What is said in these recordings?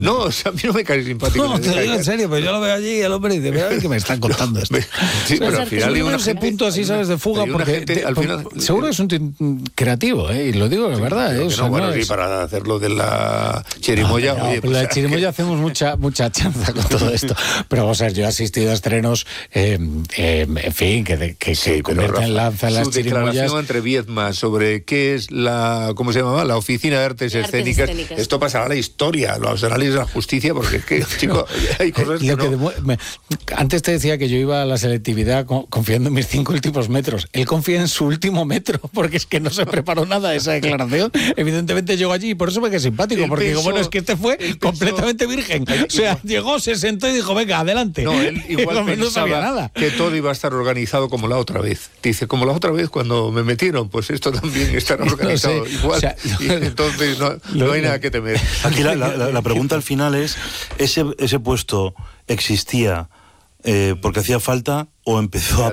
No, o sea, a mí no me cae simpático. No, te lo digo en serio, pero yo lo veo allí y el hombre dice, mira, a ver qué me están contando esto. Sí, pero al final hay ese punto así, ¿sabes? De fuga, porque al final, seguro que es un creativo, y lo digo de verdad. Sí, para hacerlo de la chirimoya. La chirimoya hacemos mucha chanza con todo esto. Pero vamos a ver, yo he asistido a estrenos, en fin, que convierten en lanza en las su chirimoyas. Declaración entre Viedma sobre qué es ¿cómo se llamaba? La Oficina de Artes Escénicas. Esto pasará a la historia, los análisis de la justicia, porque es que, chico, hay cosas que no... Antes te decía que yo iba a la selectividad confiando en mis 5 últimos metros. Él confía en su último metro, porque es que no se preparó nada de esa declaración. Evidentemente llegó allí y por eso me quedé simpático, porque digo, bueno, es que este fue completamente virgen. O sea, llegó, se sentó y dijo, venga, adelante. No, él igual no sabía nada. Que todo iba a estar organizado como la otra vez. Dice, como la otra vez cuando me metieron, pues esto también estará organizado no sé, igual. O sea, y entonces no hay nada que temer. Aquí la pregunta al final es, ¿ese puesto existía porque hacía falta o empezó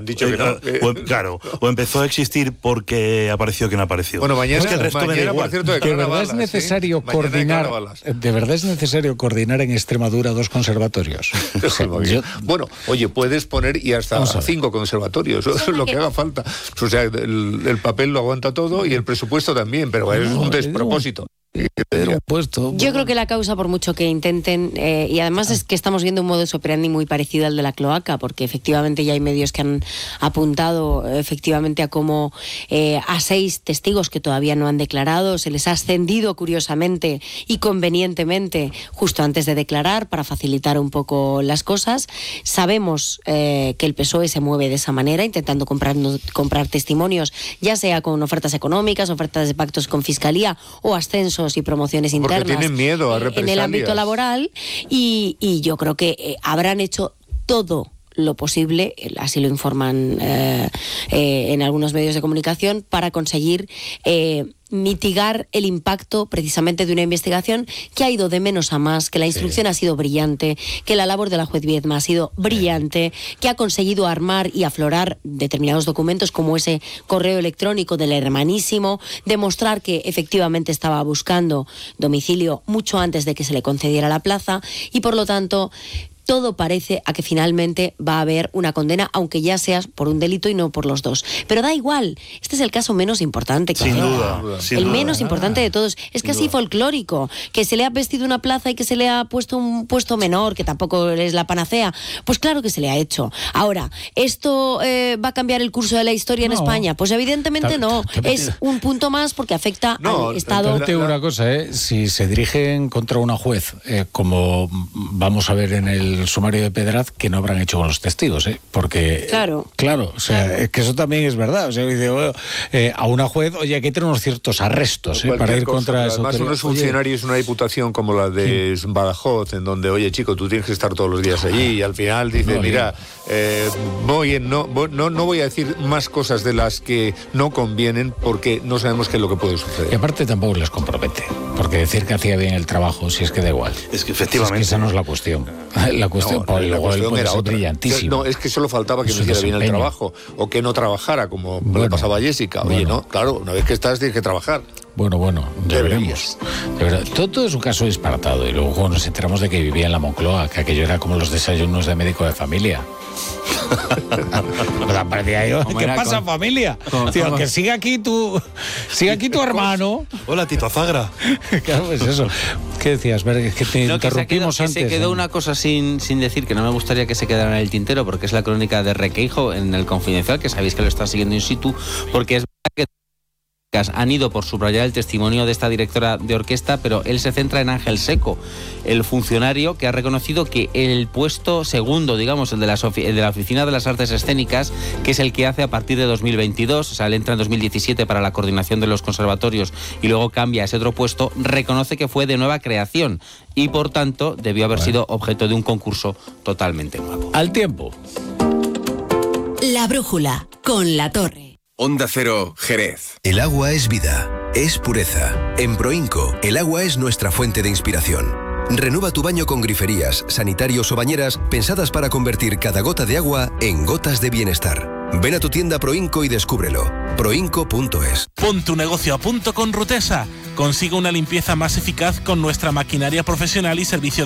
o empezó a existir porque apareció quien apareció? Bueno, mañana, es que el resto mañana por cierto, de verdad es necesario coordinar. De verdad es necesario coordinar en Extremadura 2 conservatorios. Bueno, oye, puedes poner y hasta 5 conservatorios, eso es lo que haga falta. O sea, el papel lo aguanta todo y el presupuesto también, pero es un despropósito. Yo creo que la causa, por mucho que intenten, y además es que estamos viendo un modus operandi muy parecido al de la cloaca, porque efectivamente ya hay medios que han apuntado efectivamente a cómo a 6 testigos que todavía no han declarado se les ha ascendido curiosamente y convenientemente justo antes de declarar para facilitar un poco las cosas. Sabemos que el PSOE se mueve de esa manera, intentando comprar testimonios, ya sea con ofertas económicas, ofertas de pactos con Fiscalía o ascensos y promociones internas. Porque tienen miedo a represalias. En el ámbito laboral y yo creo que habrán hecho todo lo posible, así lo informan en algunos medios de comunicación, para conseguir mitigar el impacto precisamente de una investigación que ha ido de menos a más, que la instrucción ha sido brillante, que la labor de la juez Viedma ha sido brillante, que ha conseguido armar y aflorar determinados documentos como ese correo electrónico del hermanísimo, demostrar que efectivamente estaba buscando domicilio mucho antes de que se le concediera la plaza y por lo tanto todo parece a que finalmente va a haber una condena, aunque ya sea por un delito y no por los 2. Pero da igual, este es el caso menos importante. Sin duda. El menos importante de todos. Es casi folclórico, que se le ha vestido una plaza y que se le ha puesto un puesto menor, que tampoco es la panacea. Pues claro que se le ha hecho. Ahora, ¿esto va a cambiar el curso de la historia en España? Pues evidentemente no. Es un punto más porque afecta al Estado. Te digo una cosa, si se dirigen contra una juez, como vamos a ver en el sumario de Pedraz, que no habrán hecho con los testigos, porque claro, o sea, es que eso también es verdad. O sea, dice, a una juez, oye, aquí hay que tener unos ciertos arrestos para ir contra eso. Además, unos funcionarios, una diputación como la de Badajoz, en donde, oye, chico, tú tienes que estar todos los días allí, y al final dice, mira, no voy a decir más cosas de las que no convienen, porque no sabemos qué es lo que puede suceder. Y aparte tampoco les compromete, porque decir que hacía bien el trabajo, si es que da igual. Es que efectivamente. Es que esa no es la cuestión. La cuestión era otra. Brillantísimo. No, es que solo faltaba que no hiciera bien el trabajo, o que no trabajara, como le pasaba a Jessica. Oye, no, claro, una vez que estás tienes que trabajar. Bueno, ya veremos. De verdad, todo es un caso disparatado, y luego nos enteramos de que vivía en la Moncloa, que aquello era como los desayunos de médico de familia. ¿Qué pasa, familia? Tío, que siga aquí tu hermano. Hola, Tito Zagra. Claro, pues eso. ¿Qué decías? Es que te interrumpimos antes. Se quedó una cosa sin decir, que no me gustaría que se quedara en el tintero, porque es la crónica de Requeijo en El Confidencial, que sabéis que lo está siguiendo in situ, porque es verdad que han ido por subrayar el testimonio de esta directora de orquesta, pero él se centra en Ángel Seco, el funcionario que ha reconocido que el puesto segundo, digamos, el de la Oficina de las Artes Escénicas, que es el que hace a partir de 2022, o sea, él entra en 2017 para la coordinación de los conservatorios y luego cambia a ese otro puesto, reconoce que fue de nueva creación y, por tanto, debió haber sido objeto de un concurso totalmente nuevo. Al tiempo. La brújula, con La Torre. Onda Cero, Jerez. El agua es vida, es pureza. En Proinco, el agua es nuestra fuente de inspiración. Renueva tu baño con griferías, sanitarios o bañeras pensadas para convertir cada gota de agua en gotas de bienestar. Ven a tu tienda Proinco y descúbrelo. Proinco.es. Pon tu negocio a punto con Rutesa. Consigue una limpieza más eficaz con nuestra maquinaria profesional y servicio